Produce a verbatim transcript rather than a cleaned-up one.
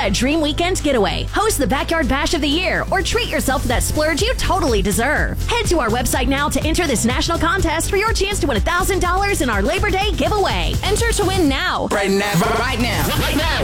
that dream weekend getaway, host the Backyard Bash of the Year, or treat yourself to that splurge you totally deserve. Head to our website now to enter this national contest for your chance to win one thousand dollars in our Labor Day giveaway. Enter to win now. Right now. Right now. Right now.